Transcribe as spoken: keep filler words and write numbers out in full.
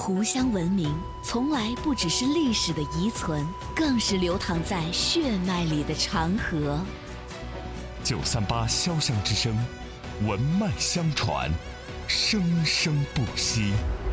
湖湘文明从来不只是历史的遗存，更是流淌在血脉里的长河。 九三八潇湘之声，文脉相传，生生不息。